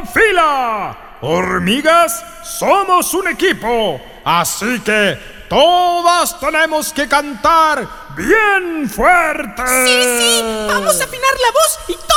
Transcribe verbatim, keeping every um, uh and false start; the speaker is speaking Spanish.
¡Formen fila! Hormigas, somos un equipo, así que todas tenemos que cantar bien fuerte. Sí, sí, vamos a afinar la voz y